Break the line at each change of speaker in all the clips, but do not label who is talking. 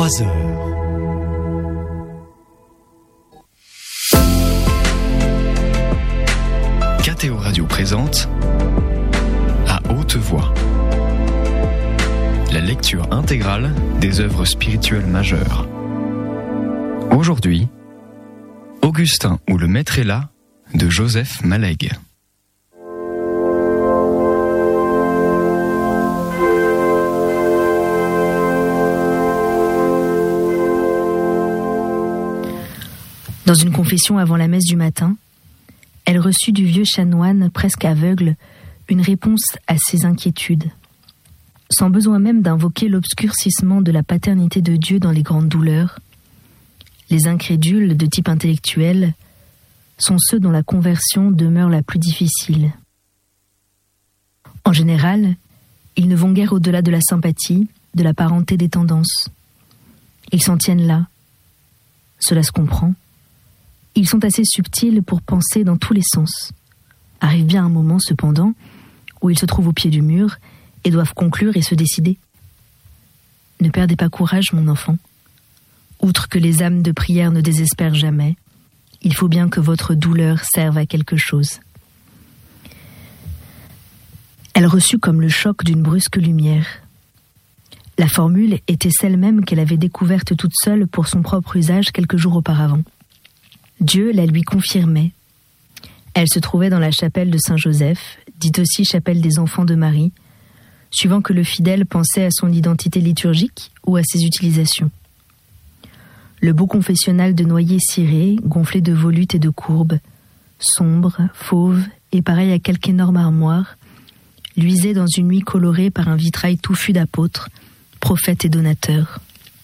3 heures.
KTO Radio présente À haute voix la lecture intégrale des œuvres spirituelles majeures. Aujourd'hui, Augustin ou le Maître est là de Joseph Maleg.
Dans une confession avant la messe du matin, elle reçut du vieux chanoine presque aveugle une réponse à ses inquiétudes. Sans besoin même d'invoquer l'obscurcissement de la paternité de Dieu dans les grandes douleurs, les incrédules de type intellectuel sont ceux dont la conversion demeure la plus difficile. En général, ils ne vont guère au-delà de la sympathie, de la parenté des tendances. Ils s'en tiennent là. Cela se comprend. Ils sont assez subtils pour penser dans tous les sens. Arrive bien un moment, cependant, où ils se trouvent au pied du mur et doivent conclure et se décider. Ne perdez pas courage, mon enfant. Outre que les âmes de prière ne désespèrent jamais, il faut bien que votre douleur serve à quelque chose. Elle reçut comme le choc d'une brusque lumière. La formule était celle même qu'elle avait découverte toute seule pour son propre usage quelques jours auparavant. Dieu la lui confirmait. Elle se trouvait dans la chapelle de Saint-Joseph, dite aussi chapelle des enfants de Marie, suivant que le fidèle pensait à son identité liturgique ou à ses utilisations. Le beau confessionnal de noyer ciré, gonflé de volutes et de courbes, sombre, fauve et pareil à quelque énorme armoire, luisait dans une nuit colorée par un vitrail touffu d'apôtres, prophètes et donateurs.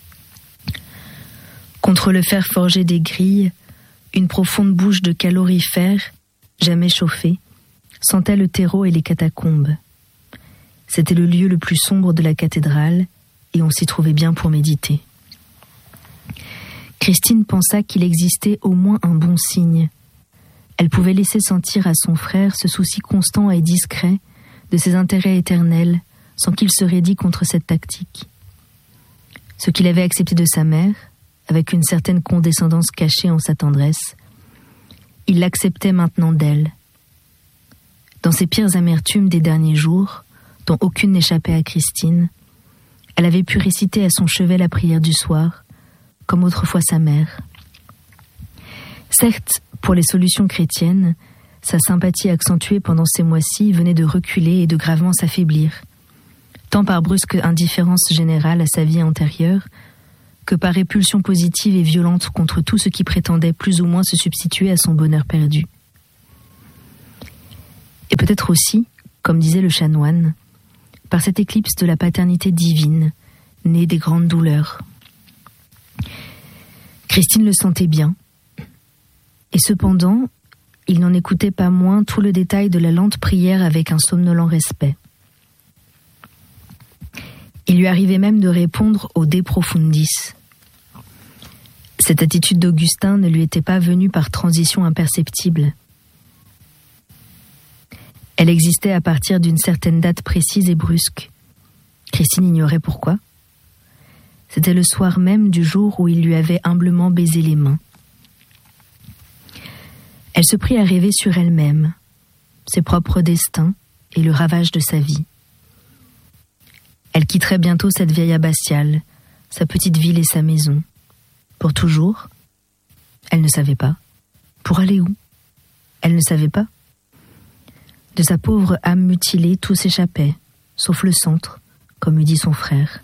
Contre le fer forgé des grilles, une profonde bouche de calorifère, jamais chauffée, sentait le terreau et les catacombes. C'était le lieu le plus sombre de la cathédrale, et on s'y trouvait bien pour méditer. Christine pensa qu'il existait au moins un bon signe. Elle pouvait laisser sentir à son frère ce souci constant et discret de ses intérêts éternels, sans qu'il se raidît contre cette tactique. Ce qu'il avait accepté de sa mère, avec une certaine condescendance cachée en sa tendresse, il l'acceptait maintenant d'elle. Dans ses pires amertumes des derniers jours, dont aucune n'échappait à Christine, elle avait pu réciter à son chevet la prière du soir, comme autrefois sa mère. Certes, pour les solutions chrétiennes, sa sympathie accentuée pendant ces mois-ci venait de reculer et de gravement s'affaiblir, tant par brusque indifférence générale à sa vie antérieure, que par répulsion positive et violente contre tout ce qui prétendait plus ou moins se substituer à son bonheur perdu. Et peut-être aussi, comme disait le chanoine, par cette éclipse de la paternité divine, née des grandes douleurs. Christine le sentait bien, et cependant, il n'en écoutait pas moins tout le détail de la lente prière avec un somnolent respect. Il lui arrivait même de répondre au De Profundis. Cette attitude d'Augustin ne lui était pas venue par transition imperceptible. Elle existait à partir d'une certaine date précise et brusque. Christine ignorait pourquoi. C'était le soir même du jour où il lui avait humblement baisé les mains. Elle se prit à rêver sur elle-même, ses propres destins et le ravage de sa vie. Elle quitterait bientôt cette vieille abbatiale, sa petite ville et sa maison. Pour toujours? Elle ne savait pas. Pour aller où? Elle ne savait pas. De sa pauvre âme mutilée, tout s'échappait, sauf le centre, comme eût dit son frère.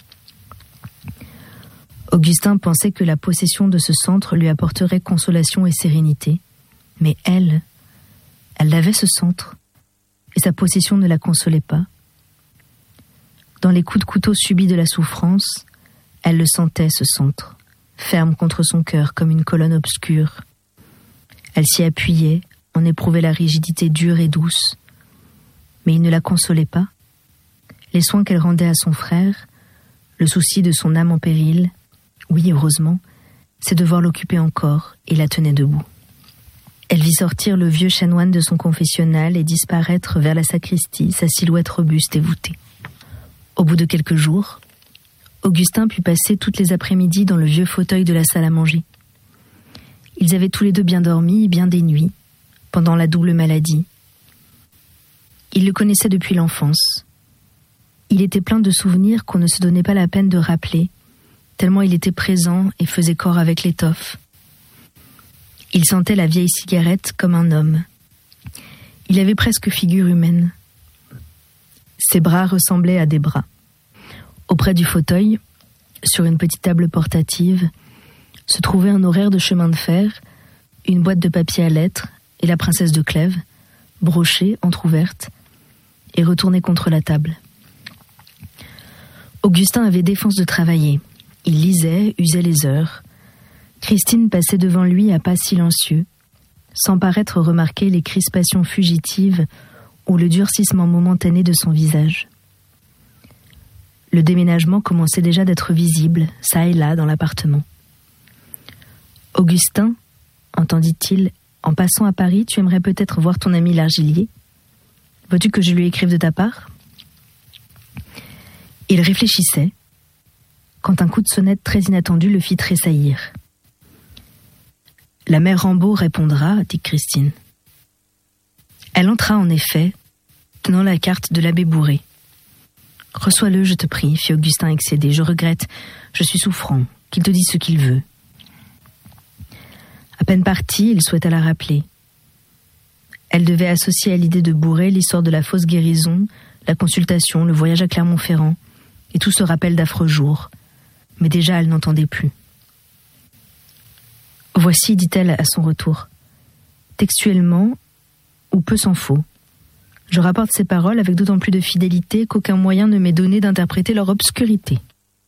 Augustin pensait que la possession de ce centre lui apporterait consolation et sérénité. Mais elle avait ce centre, et sa possession ne la consolait pas. Dans les coups de couteau subis de la souffrance, elle le sentait, ce centre, ferme contre son cœur comme une colonne obscure. Elle s'y appuyait, en éprouvait la rigidité dure et douce. Mais il ne la consolait pas. Les soins qu'elle rendait à son frère, le souci de son âme en péril, oui, heureusement, ses devoirs l'occupaient encore et la tenaient debout. Elle vit sortir le vieux chanoine de son confessionnal et disparaître vers la sacristie, sa silhouette robuste et voûtée. Au bout de quelques jours, Augustin put passer toutes les après-midi dans le vieux fauteuil de la salle à manger. Ils avaient tous les deux bien dormi, bien des nuits, pendant la double maladie. Il le connaissait depuis l'enfance. Il était plein de souvenirs qu'on ne se donnait pas la peine de rappeler, tellement il était présent et faisait corps avec l'étoffe. Il sentait la vieille cigarette comme un homme. Il avait presque figure humaine. Ses bras ressemblaient à des bras. Auprès du fauteuil, sur une petite table portative, se trouvait un horaire de chemin de fer, une boîte de papier à lettres et la princesse de Clèves, brochée, entr'ouverte, et retournée contre la table. Augustin avait défense de travailler. Il lisait, usait les heures. Christine passait devant lui à pas silencieux, sans paraître remarquer les crispations fugitives ou le durcissement momentané de son visage. Le déménagement commençait déjà d'être visible, çà et là, dans l'appartement. « Augustin, entendit-il, en passant à Paris, tu aimerais peut-être voir ton ami l'Argilier ? Veux-tu que je lui écrive de ta part ?» Il réfléchissait, quand un coup de sonnette très inattendu le fit tressaillir. « La mère Rambaud répondra, dit Christine. » Elle entra en effet, tenant la carte de l'abbé Bourré. « Reçois-le, je te prie, fit Augustin excédé. Je regrette, je suis souffrant, qu'il te dise ce qu'il veut. » À peine parti, il souhaita la rappeler. Elle devait associer à l'idée de Bourré l'histoire de la fausse guérison, la consultation, le voyage à Clermont-Ferrand, et tout ce rappel d'affreux jours. Mais déjà, elle n'entendait plus. « Voici, dit-elle à son retour, textuellement, ou peu s'en faut. Je rapporte ces paroles avec d'autant plus de fidélité qu'aucun moyen ne m'est donné d'interpréter leur obscurité.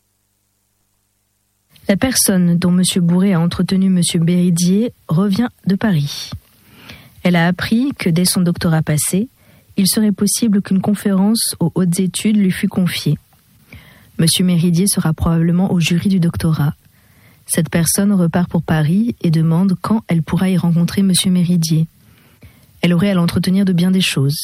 La personne dont M. Bourré a entretenu M. Béridier revient de Paris. Elle a appris que dès son doctorat passé, il serait possible qu'une conférence aux hautes études lui fût confiée. M. Méridier sera probablement au jury du doctorat. Cette personne repart pour Paris et demande quand elle pourra y rencontrer M. Méridier. Elle aurait à l'entretenir de bien des choses.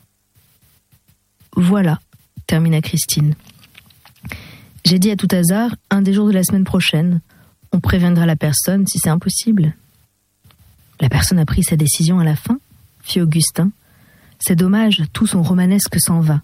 Voilà, termina Christine. J'ai dit à tout hasard, un des jours de la semaine prochaine. On préviendra la personne si c'est impossible. La personne a pris sa décision à la fin, fit Augustin. C'est dommage, tout son romanesque s'en va.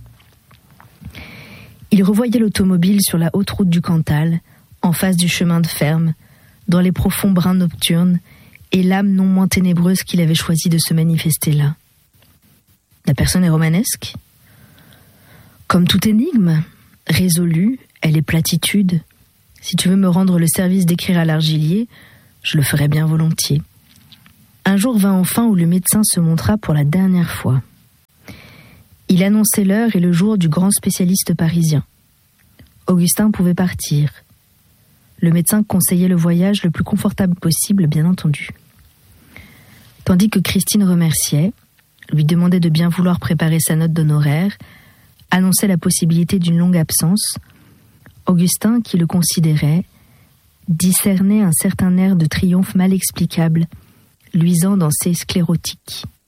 Il revoyait l'automobile sur la haute route du Cantal, en face du chemin de ferme, dans les profonds bruns nocturnes, et l'âme non moins ténébreuse qu'il avait choisi de se manifester là. La personne est romanesque ? Comme toute énigme, résolue, elle est platitude. Si tu veux me rendre le service d'écrire à l'Argilier, je le ferai bien volontiers. Un jour vint enfin où le médecin se montra pour la dernière fois. Il annonçait l'heure et le jour du grand spécialiste parisien. Augustin pouvait partir. Le médecin conseillait le voyage le plus confortable possible, bien entendu. Tandis que Christine remerciait, lui demandait de bien vouloir préparer sa note d'honoraire, annonçait la possibilité d'une longue absence, Augustin, qui le considérait, discernait un certain air de triomphe mal explicable, luisant dans ses sclérotiques.